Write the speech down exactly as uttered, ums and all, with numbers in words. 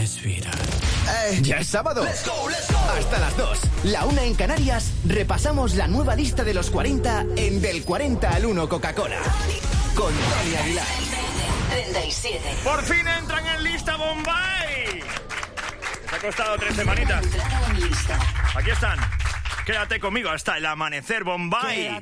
respirar. Eh, ya es sábado. Let's go, let's go. Hasta las dos, la una en Canarias, repasamos la nueva lista de los cuarenta en Del cuarenta al uno Coca-Cola. Con Tony Aguilar. treinta y siete. Por fin entran en lista Bombay. Les ha costado tres semanitas. Aquí están. Quédate conmigo hasta el amanecer, Bombay.